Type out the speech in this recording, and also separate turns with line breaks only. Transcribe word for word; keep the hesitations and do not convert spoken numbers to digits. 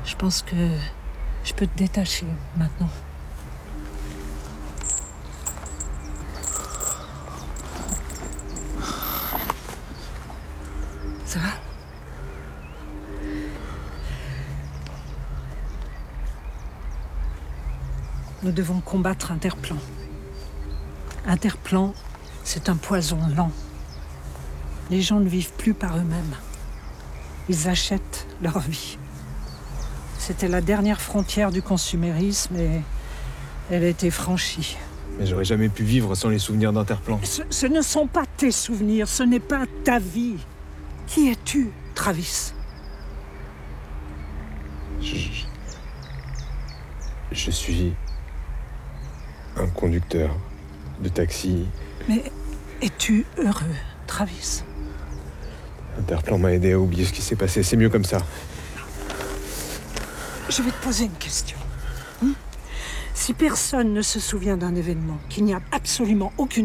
Je pense que je peux te détacher maintenant. Ça va? Nous devons combattre Interplan. Interplan, c'est un poison lent. Les gens ne vivent plus par eux-mêmes. Ils achètent leur vie. C'était la dernière frontière du consumérisme et elle a été franchie.
Mais j'aurais jamais pu vivre sans les souvenirs d'Interplan.
Ce, ce ne sont pas tes souvenirs, ce n'est pas ta vie. Qui es-tu, Travis?
Je, je suis un conducteur de taxi.
Mais es-tu heureux, Travis?
Interplan m'a aidé à oublier ce qui s'est passé. C'est mieux comme ça.
Je vais te poser une question. Hmm? Si personne ne se souvient d'un événement, qu'il n'y a absolument aucune